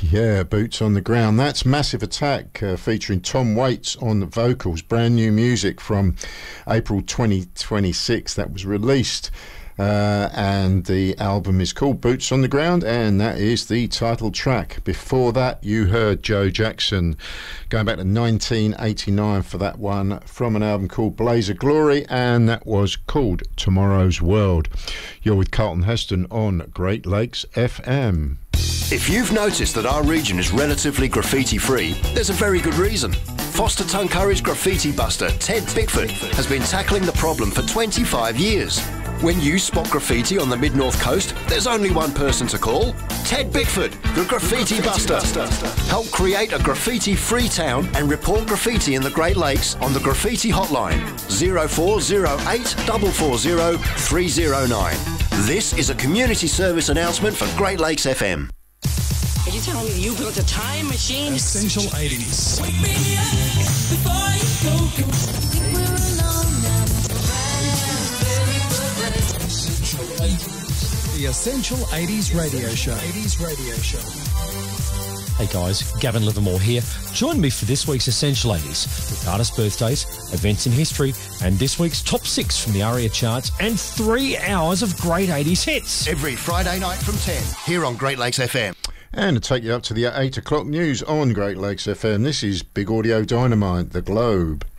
Yeah, Boots on the Ground. That's Massive Attack, featuring Tom Waits on the vocals. Brand new music from April 2026 that was released. And the album is called Boots on the Ground, and that is the title track. Before that, you heard Joe Jackson, going back to 1989 for that one, from an album called Blaze of Glory, and that was called Tomorrow's World. You're with Carlton Heston on Great Lakes FM. If you've noticed that our region is relatively graffiti-free, there's a very good reason. Foster Tuncurry's graffiti buster, Ted Bickford, has been tackling the problem for 25 years. When you spot graffiti on the Mid-North Coast, there's only one person to call: Ted Bickford, the Graffiti Buster. Help create a graffiti-free town and report graffiti in the Great Lakes on the Graffiti Hotline, 0408 440 309. This is a community service announcement for Great Lakes FM. Are you telling me you built a time machine? Essential 80s. Wake me up before you go. Think we're alone now. The Essential 80s Radio Show. Hey guys, Gavin Livermore here. Join me for this week's Essential 80s with artist birthdays, events in history, and this week's top 6 from the ARIA charts, and 3 hours of great 80s hits. Every Friday night from 10, here on Great Lakes FM. And to take you up to the 8 o'clock news on Great Lakes FM, this is Big Audio Dynamite, The Globe.